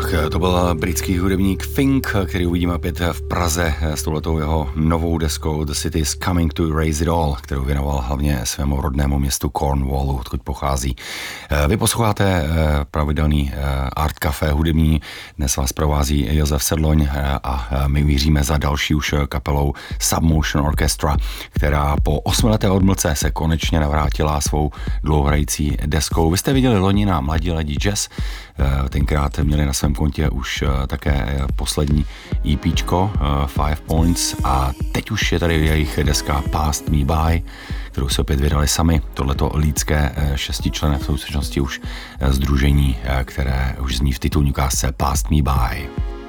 To byl britský hudebník Fink, který uvidíme opět v Praze s touhletou jeho novou deskou The City is Coming to Erase It All, kterou věnoval hlavně svému rodnému městu Cornwallu, odkud pochází. Vy posloucháte pravidelný Art Café hudební, dnes vás provází Josef Sedloň a my míříme za další už kapelou Submotion Orchestra, která po 8leté odmlce se konečně navrátila svou dlouhohrající deskou. Vy jste viděli loni na Mladí ledí jazz, tenkrát měli na svém kontě už také poslední EPčko 5 Points a teď už je tady jejich deska Passed Me By, kterou se opět vydali sami. Tohleto lídské šestičlenné v současnosti už sdružení, které už zní v titulní ukázce Passed Me By.